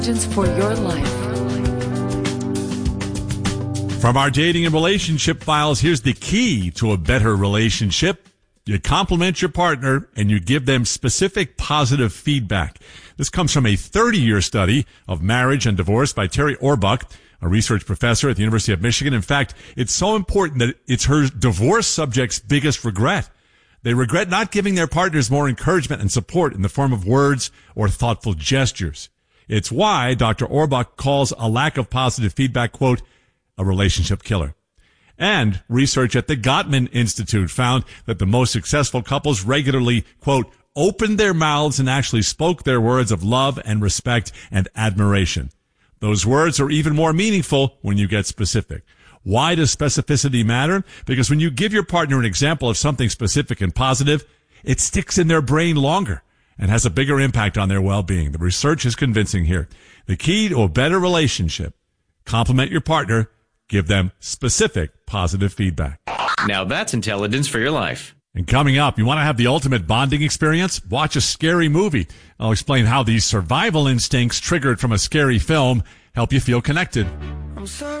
For your life. From our dating and relationship files, here's the key to a better relationship. You compliment your partner and you give them specific positive feedback. This comes from a 30-year study of marriage and divorce by Terry Orbuch, a research professor at the University of Michigan. In fact, it's so important that it's her divorce subjects' biggest regret. They regret not giving their partners more encouragement and support in the form of words or thoughtful gestures. It's why Dr. Orbuch calls a lack of positive feedback, quote, a relationship killer. And research at the Gottman Institute found that the most successful couples regularly, quote, opened their mouths and actually spoke their words of love and respect and admiration. Those words are even more meaningful when you get specific. Why does specificity matter? Because when you give your partner an example of something specific and positive, it sticks in their brain longer and has a bigger impact on their well-being. The research is convincing here. The key to a better relationship: compliment your partner, give them specific positive feedback. Now that's intelligence for your life. And coming up, you want to have the ultimate bonding experience? Watch a scary movie. I'll explain how these survival instincts triggered from a scary film help you feel connected. I'm sorry.